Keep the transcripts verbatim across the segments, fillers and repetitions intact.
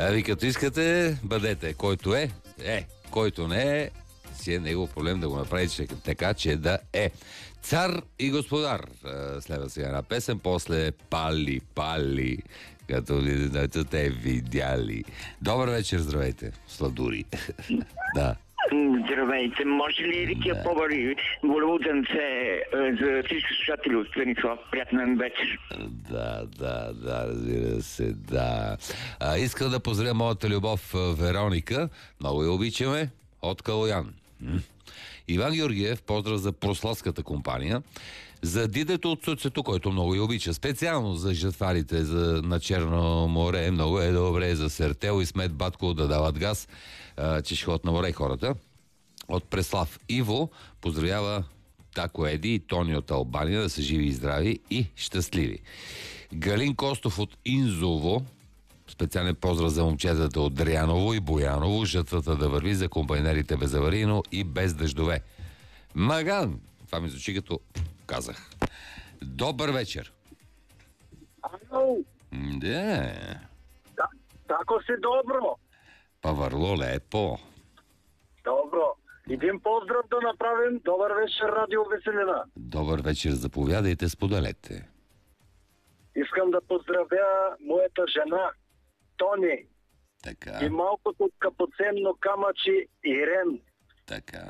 Ами като искате, бъдете. Който е, е. Който не е, си е негов проблем да го направи че, така, че да е. Цар и господар. Следва сега една песен, после Пали, Пали, като те видяли. Добър вечер, здравейте, сладури. Да. Здравейте, може ли Рики да побари Голливуденце за всички слушатели от Станислав? Приятен вечер. Да, да, да, разбира се, да. А, искам да поздравя моята любов Вероника. Много я обичаме. От Калоян. Иван Георгиев, поздрав за Прославската компания. За дидето от Суцето, който много я обича. Специално за жатварите за, на Черно море. Много е добре за Сертел и Смет Батко да дават газ, а, че ще ходят на море хората. От Преслав Иво поздравява Тако Еди и Тони от Албания да са живи и здрави и щастливи. Галин Костов от Инзово. Специален поздрав за момчетата от Дряново и Бояново. Жътвата да върви за комбайнерите безаварийно и без дъждове. Маган! Това ми звучи като казах. Добър вечер. Ало. Да. Да, тако си добро. Па върло лепо. Добро. Един поздрав да направим. Добър вечер, Радио Веселина. Добър вечер, заповядайте, споделете. Искам да поздравя моята жена, Тони. Така. И малкото капоценно камъчи Ирен. Така.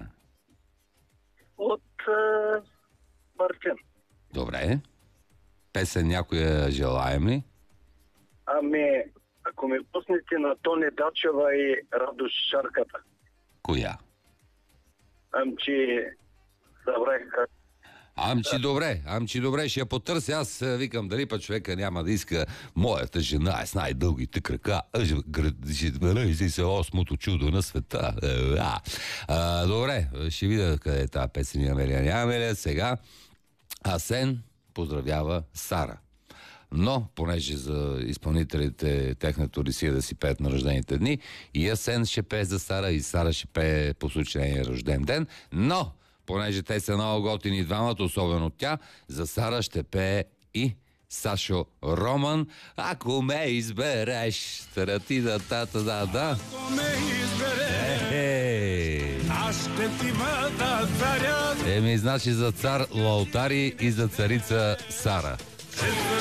От е, Мартин. Добре. Песен някоя желаем ли? Ами, ако ми пуснете на Тони Дачева и Радош Шарката. Коя? Амчи, забравих как. Амчи добре, амчи добре, ще я потърся. Аз викам, дали па човека няма да иска моята жена е с най-дългите крака. Ще се осмото чудо на света. А, а, добре, ще видя къде е тази песен. Амелия, нямаме ли сега? Асен поздравява Сара. Но, понеже за изпълнителите техната рисия да си пеят на рождените дни, и Асен ще пее за Сара, и Сара ще пее по случайния рожден ден, но понеже те са много готини двамата, особено тя, за Сара ще пее и Сашо Роман. Ако ме избереш, тарати да тата да да. Ако ме избереш, Е, аз ще ти бъда царят. Еми, значи за цар Лаутари и за царица Сара. Ще